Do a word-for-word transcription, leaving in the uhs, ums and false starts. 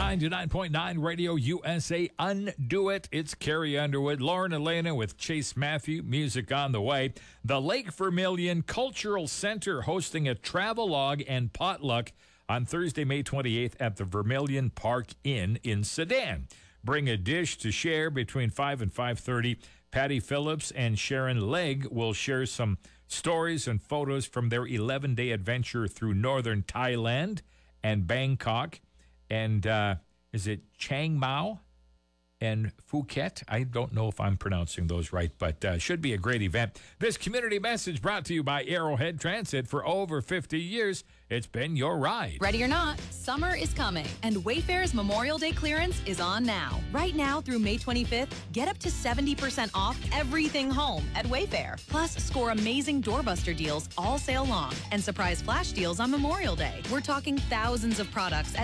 ninety-nine point nine Radio U S A. Undo It. It's Carrie Underwood, Lauren Elena with Chase Matthew. Music on the way. The Lake Vermilion Cultural Center hosting a travelogue and potluck on Thursday, May twenty-eighth at the Vermilion Park Inn in Sedan. Bring a dish to share between five and five thirty. Patty Phillips and Sharon Legg will share some stories and photos from their eleven-day adventure through northern Thailand and Bangkok. And uh, is it Chiang Mai and Phuket? I don't know if I'm pronouncing those right, but uh, should be a great event. This community message brought to you by Arrowhead Transit. For over fifty years, it's been your ride. Ready or not, summer is coming, and Wayfair's Memorial Day clearance is on now. Right now through May twenty-fifth, get up to seventy percent off everything home at Wayfair. Plus, score amazing doorbuster deals all sale long and surprise flash deals on Memorial Day. We're talking thousands of products at